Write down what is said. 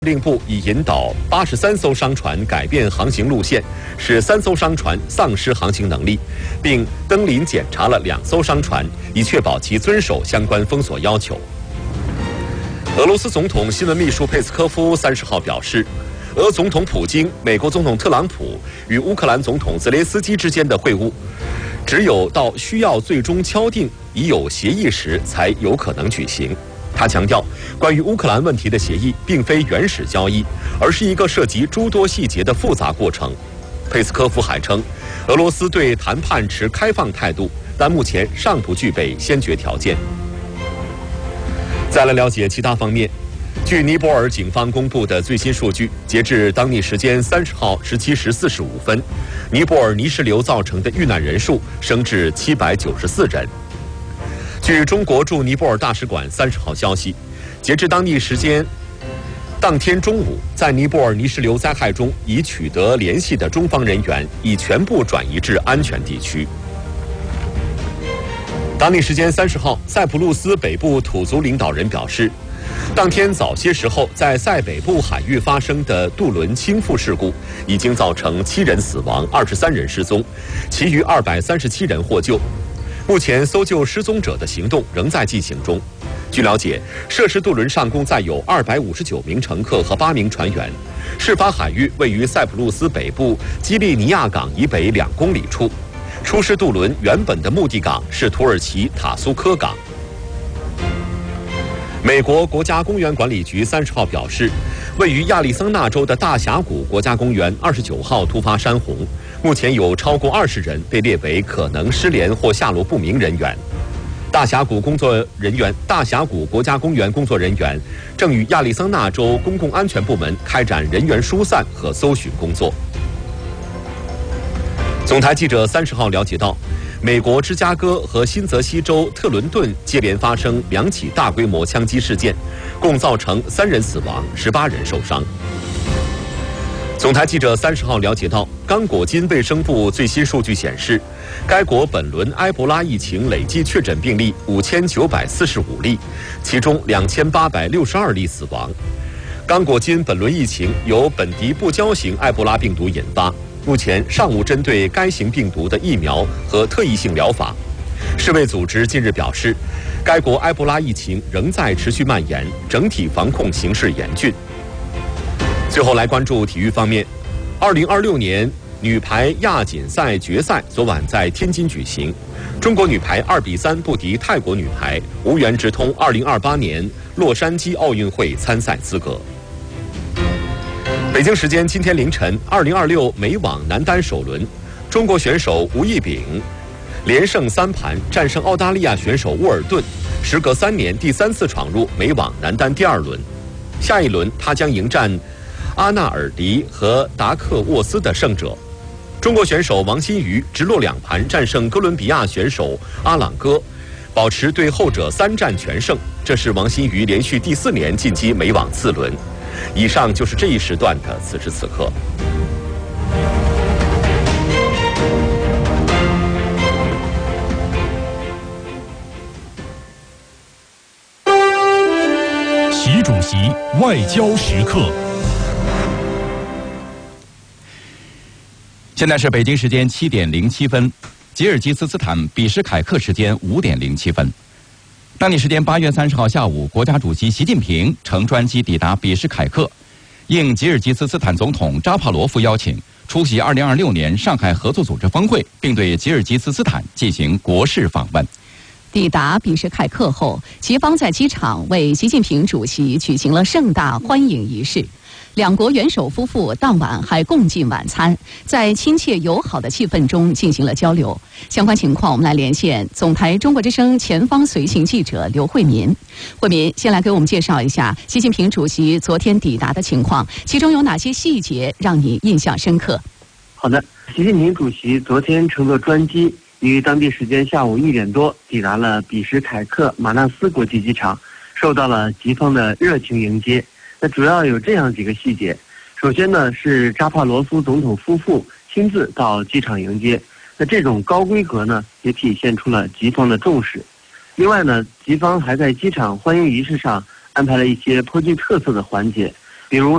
令部已引导83艘商船改变航行路线，使3艘商船丧失航行能力，并登临检查了2艘商船，以确保其遵守相关封锁要求。俄罗斯总统新闻秘书佩斯科夫30号表示，俄总统普京、美国总统特朗普与乌克兰总统泽连斯基之间的会晤，只有到需要最终敲定已有协议时才有可能举行。他强调，关于乌克兰问题的协议并非原始交易，而是一个涉及诸多细节的复杂过程。佩斯科夫还称，俄罗斯对谈判持开放态度，但目前尚不具备先决条件。再来了解其他方面，据尼泊尔警方公布的最新数据，截至当地时间30号17时45分，尼泊尔泥石流造成的遇难人数升至794人。据中国驻尼泊尔大使馆30号消息，截至当地时间当天中午，在尼泊尔泥石流灾害中已取得联系的中方人员已全部转移至安全地区。当地时间30号，塞浦路斯北部土族领导人表示，当天早些时候在塞北部海域发生的渡轮倾覆事故已经造成7人死亡、23人失踪，其余237人获救。目前搜救失踪者的行动仍在进行中。据了解，涉事渡轮上共载有259名乘客和8名船员。事发海域位于塞浦路斯北部基利尼亚港以北2公里处。出事渡轮原本的目的港是土耳其塔苏科港。美国国家公园管理局30号表示，位于亚利桑那州的大峡谷国家公园29号突发山洪，目前有超过20人被列为可能失联或下落不明人员。大峡谷国家公园工作人员正与亚利桑那州公共安全部门开展人员疏散和搜寻工作。总台记者30号了解到，美国芝加哥和新泽西州特伦顿接连发生2起大规模枪击事件，共造成3人死亡、18人受伤。总台记者30号了解到，刚果金卫生部最新数据显示，该国本轮埃博拉疫情累计确诊病例5945例，其中2862例死亡。刚果金本轮疫情由本地不交型埃博拉病毒引发，目前尚无针对该型病毒的疫苗和特异性疗法。世卫组织近日表示，该国埃博拉疫情仍在持续蔓延，整体防控形势严峻。最后来关注体育方面，2026年女排亚锦赛决赛昨晚在天津举行，中国女排2比3不敌泰国女排，无缘直通2028年洛杉矶奥运会参赛资格。北京时间今天凌晨，2026美网男单首轮，中国选手吴亦丙连胜3盘战胜澳大利亚选手沃尔顿，时隔3年第3次闯入美网男单第2轮。下一轮他将迎战阿纳尔迪和达克沃斯的胜者。中国选手王欣瑜直落2盘战胜哥伦比亚选手阿朗戈，保持对后者3战全胜，这是王欣瑜连续第4年晋级美网次轮。以上就是这一时段的此时此刻。 习主席外交时刻。现在是北京时间7点07分，吉尔吉斯斯坦比什凯克时间5点07分。当地时间8月30号下午，国家主席习近平乘专机抵达比什凯克，应吉尔吉斯斯坦总统扎帕罗夫邀请，出席2026年上海合作组织峰会，并对吉尔吉斯斯坦进行国事访问。 抵达比什凯克后，吉方在机场为习近平主席举行了盛大欢迎仪式。两国元首夫妇当晚还共进晚餐，在亲切友好的气氛中进行了交流。相关情况，我们来连线总台中国之声前方随行记者刘慧民。慧民，先来给我们介绍一下习近平主席昨天抵达的情况，其中有哪些细节让你印象深刻？ 好的，习近平主席昨天乘坐专机，于当地时间下午1点多抵达了比什凯克马纳斯国际机场，受到了吉方的热情迎接。那主要有这样几个细节。首先呢，是扎帕罗夫总统夫妇亲自到机场迎接，那这种高规格呢，也体现出了吉方的重视。另外呢，吉方还在机场欢迎仪式上安排了一些颇具特色的环节， 比如